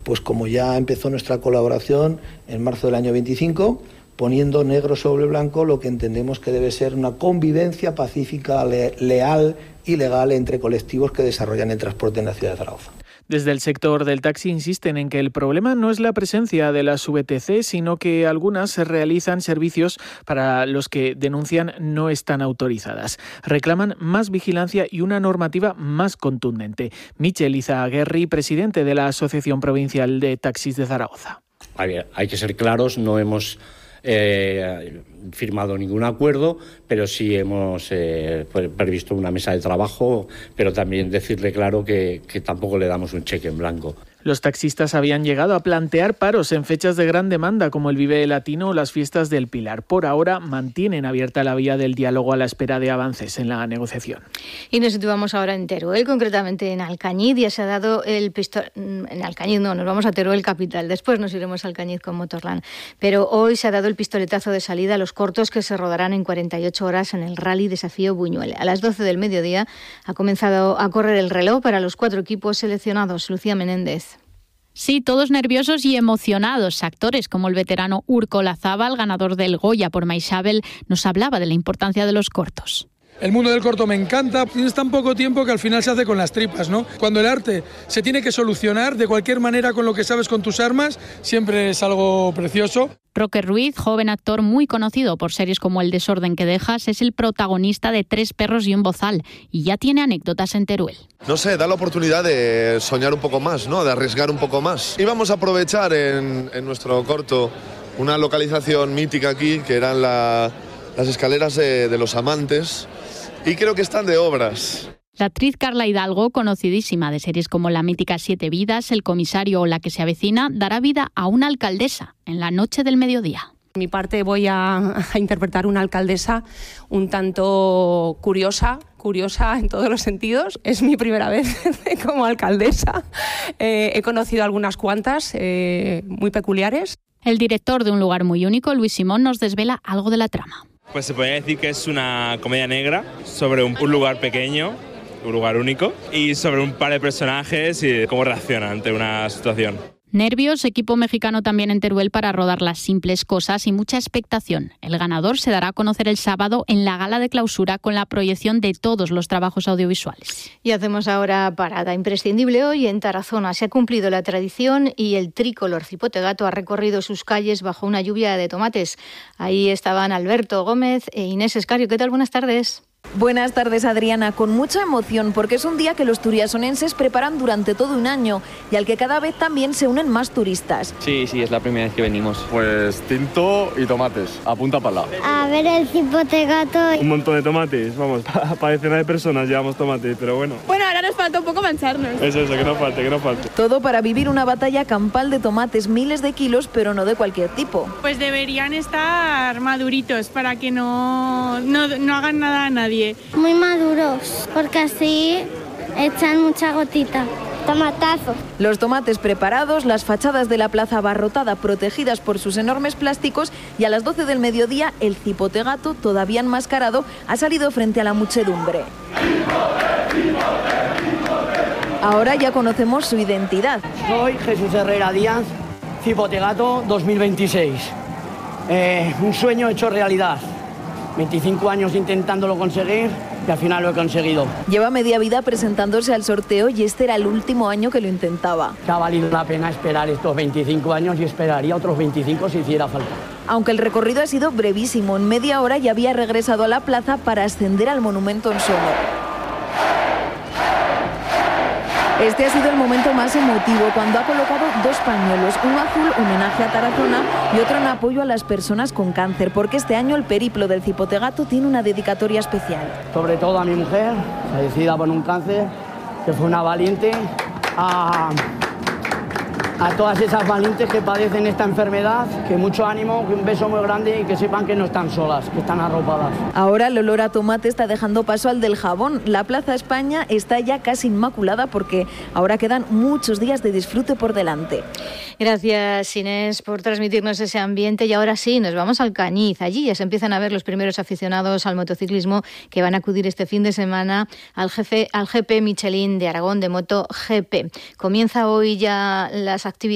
pues como ya empezó nuestra colaboración en marzo del año 25, poniendo negro sobre blanco lo que entendemos que debe ser una convivencia pacífica, leal y legal entre colectivos que desarrollan el transporte en la ciudad de Zaragoza. Desde el sector del taxi insisten en que el problema no es la presencia de las VTC, sino que algunas realizan servicios para los que denuncian no están autorizadas. Reclaman más vigilancia y una normativa más contundente. Michel Izaguirre, presidente de la Asociación Provincial de Taxis de Zaragoza. Hay que ser claros, no hemos firmado ningún acuerdo, pero sí hemos previsto una mesa de trabajo, pero también decirle claro que tampoco le damos un cheque en blanco. Los taxistas habían llegado a plantear paros en fechas de gran demanda como el Vive Latino o las fiestas del Pilar. Por ahora mantienen abierta la vía del diálogo a la espera de avances en la negociación. Y nos situamos ahora en Teruel, concretamente en Alcañiz. Ya se ha dado el en Alcañiz no, nos vamos a Teruel capital. Después nos iremos a Alcañiz con Motorland. Pero hoy se ha dado el pistoletazo de salida a los cortos que se rodarán en 48 horas en el Rally Desafío Buñuel. A las 12 del mediodía ha comenzado a correr el reloj para los 4 equipos seleccionados. Lucía Menéndez. Sí, todos nerviosos y emocionados. Actores como el veterano Urko Lazábal, ganador del Goya por Maixabel, nos hablaba de la importancia de los cortos. El mundo del corto me encanta, tienes tan poco tiempo que al final se hace con las tripas, ¿no? Cuando el arte se tiene que solucionar de cualquier manera con lo que sabes, con tus armas, siempre es algo precioso. Roque Ruiz, joven actor muy conocido por series como El desorden que dejas, es el protagonista de 3 perros y un bozal y ya tiene anécdotas en Teruel. No sé, da la oportunidad de soñar un poco más, ¿no? De arriesgar un poco más. Y vamos a aprovechar en nuestro corto una localización mítica aquí, que eran las escaleras de los amantes, y creo que están de obras. La actriz Carla Hidalgo, conocidísima de series como la mítica 7 vidas, El comisario o La que se avecina, dará vida a una alcaldesa en La noche del mediodía. En mi parte voy a interpretar una alcaldesa un tanto curiosa en todos los sentidos. Es mi primera vez como alcaldesa. He conocido algunas cuantas muy peculiares. El director de Un lugar muy único, Luis Simón, nos desvela algo de la trama. Pues se podría decir que es una comedia negra sobre un lugar pequeño, un lugar único, y sobre un par de personajes y cómo reaccionan ante una situación. Nervios, equipo mexicano también en Teruel para rodar Las simples cosas y mucha expectación. El ganador se dará a conocer el sábado en la gala de clausura con la proyección de todos los trabajos audiovisuales. Y hacemos ahora parada imprescindible hoy en Tarazona. Se ha cumplido la tradición y el tricolor Cipote Gato ha recorrido sus calles bajo una lluvia de tomates. Ahí estaban Alberto Gómez e Inés Escario. ¿Qué tal? Buenas tardes. Buenas tardes, Adriana. Con mucha emoción porque es un día que los turiasonenses preparan durante todo un año y al que cada vez también se unen más turistas. Sí, es la primera vez que venimos. Pues tinto y tomates, a punta pala. A ver el Cipote Gato. Un montón de tomates, vamos, para decenas de personas llevamos tomates, pero bueno. Bueno, ahora nos falta un poco mancharnos. Eso, que no falte. Todo para vivir una batalla campal de tomates, miles de kilos, pero no de cualquier tipo. Pues deberían estar maduritos para que no hagan nada a nadie. Muy maduros, porque así echan mucha gotita. Tomatazo. Los tomates preparados, las fachadas de la plaza abarrotada protegidas por sus enormes plásticos y a las 12 del mediodía el Cipote Gato, todavía enmascarado, ha salido frente a la muchedumbre. Ahora ya conocemos su identidad. Soy Jesús Herrera Díaz, Cipote Gato 2026. Un sueño hecho realidad. 25 años intentándolo conseguir y al final lo he conseguido. Lleva media vida presentándose al sorteo y este era el último año que lo intentaba. Ha valido la pena esperar estos 25 años y esperaría otros 25 si hiciera falta. Aunque el recorrido ha sido brevísimo, en media hora ya había regresado a la plaza para ascender al monumento en su honor. Este ha sido el momento más emotivo cuando ha colocado 2 pañuelos, uno azul, homenaje a Tarazona, y otro en apoyo a las personas con cáncer, porque este año el periplo del Cipote Gato tiene una dedicatoria especial. Sobre todo a mi mujer, fallecida por un cáncer, que fue una valiente, a todas esas valientes que padecen esta enfermedad, que mucho ánimo, que un beso muy grande y que sepan que no están solas, que están arropadas. Ahora el olor a tomate está dejando paso al del jabón. La Plaza España está ya casi inmaculada porque ahora quedan muchos días de disfrute por delante. Gracias, Inés, por transmitirnos ese ambiente. Y ahora sí, nos vamos al Cañiz. Allí ya se empiezan a ver los primeros aficionados al motociclismo que van a acudir este fin de semana al GP Michelin de Aragón de MotoGP. Comienza hoy ya las actividades